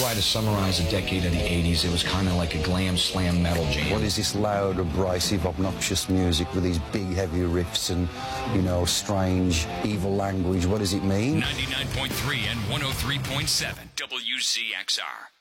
I had to summarize a decade of the 80s, it was kind of like a glam slam metal jam. What is this loud, abrasive, obnoxious music with these big, heavy riffs and, you know, strange, evil language? What does it mean? 99.3 and 103.7 WCXR.